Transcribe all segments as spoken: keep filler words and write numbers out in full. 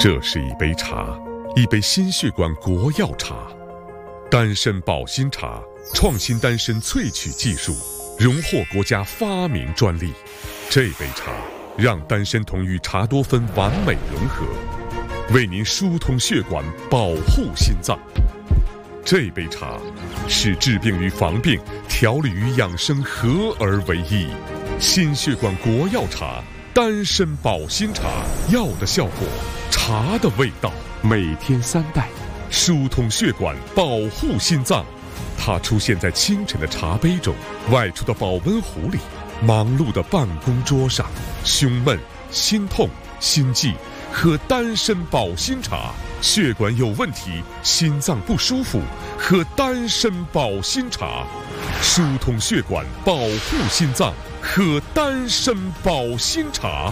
这是一杯茶，一杯心血管国药茶，丹参保心茶，创新丹参萃取技术，荣获国家发明专利。这杯茶让丹参酮与茶多酚完美融合，为您疏通血管，保护心脏。这杯茶是治病与防病、调理与养生合而为一。心血管国药茶，丹参保心茶，药的效果，茶的味道。每天三袋，疏通血管，保护心脏。它出现在清晨的茶杯中，外出的保温壶里，忙碌的办公桌上。胸闷、心痛、心悸，喝丹参保心茶。血管有问题，心脏不舒服，喝丹参保心茶。疏通血管，保护心脏，喝丹参保心茶。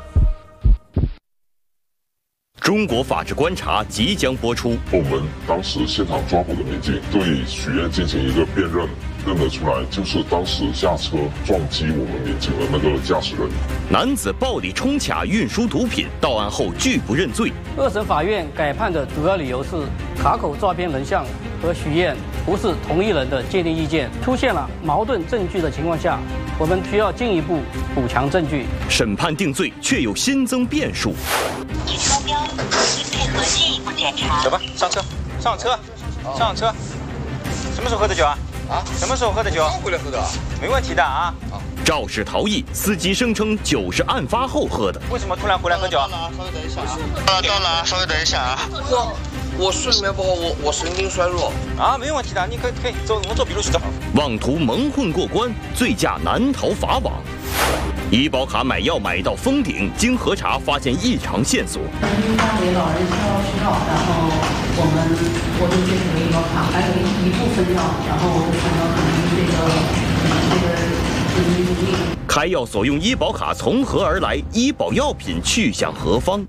中国法制观察即将播出。 我们当时现场抓捕的民警对许愿进行一个辨认，认得出来就是当时下车撞击我们民警的那个驾驶人。 男子暴力冲卡运输毒品，到案后拒不认罪。 二审法院改判的主要理由是卡口照片人像和许愿不是同一人的鉴定意见出现了矛盾证据的情况下，我们需要进一步补强证据。 审判定罪却有新增变数。 已超标，请配合进一步检查。 走吧，上车，上车，上车。什么时候喝的酒啊？啊？什么时候喝的酒？ 回来喝的。 没问题的啊。 肇事逃逸，司机声称酒是案发后喝的。 为什么突然回来喝酒？ 到了，稍微等一下啊。到了，到了，稍微等一下啊。哥，我睡眠不好，我我神经衰弱。 啊，没问题的，你可以可以走，我们做笔录去走。 妄图蒙混过关，醉驾难逃法网。医保卡买药买到封顶，经核查发现异常线索。 因他给老人吃药吃药，然后我们我就去取了医保卡，还有一部分药，然后我就想到可能这个这个这个病。 开药所用医保卡从何而来？医保药品去向何方？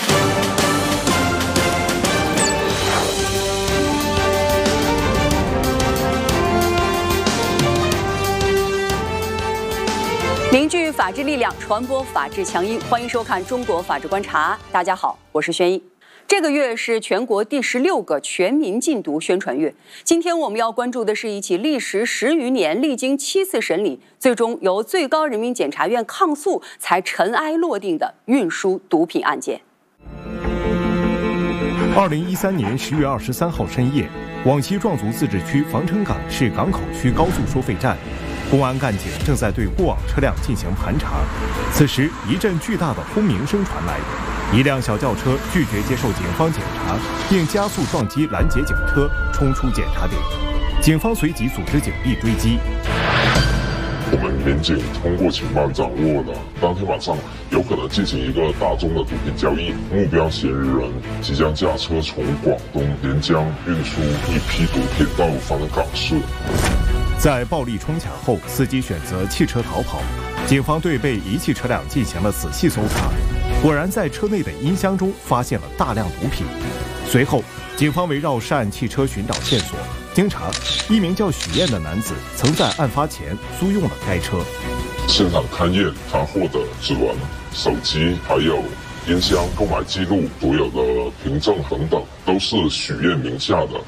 凝聚法治力量，传播法治强音。欢迎收看《中国法治观察》。大家好，我是轩一。这个月是全国第十六个全民禁毒宣传月。今天我们要关注的是一起历时十余年、历经七次审理，最终由最高人民检察院抗诉才尘埃落定的运输毒品案件。 二零一三年十月二十三号深夜，广西壮族自治区防城港市港口区高速收费站。公安干警正在对过往车辆进行盘查，此时一阵巨大的轰鸣声传来，一辆小轿车拒绝接受警方检查，并加速撞击拦截警车，冲出检查点。警方随即组织警力追击。 我们民警通过情报掌握了当天晚上有可能进行一个大宗的毒品交易，目标嫌疑人即将驾车从广东连江运输一批毒品到防城港市。 在暴力冲卡后，司机选择弃车逃跑。警方对被遗弃车辆进行了仔细搜查，果然在车内的音箱中发现了大量毒品。随后，警方围绕涉案汽车寻找线索，经查，一名叫许燕的男子曾在案发前租用了该车。 现场勘验，查获的指纹、手机还有音箱购买记录、所有的凭证等等，都是许燕名下的。